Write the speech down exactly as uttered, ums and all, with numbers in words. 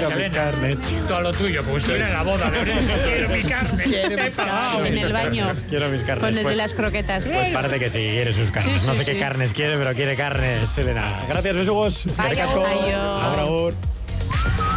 quiero mis Selena. carnes. Todo lo tuyo, como estuviera en la boda. Quiero mi carne. Quiero He mis pagado. carnes. En el baño. Quiero mis carnes. Con el Pues- de las croquetas. Pues parece que sí, quiere sus carnes. Sí, no sí, sé qué sí. carnes quiere, pero quiere carnes, Selena. Gracias, besugos. Adiós. Agur, agur.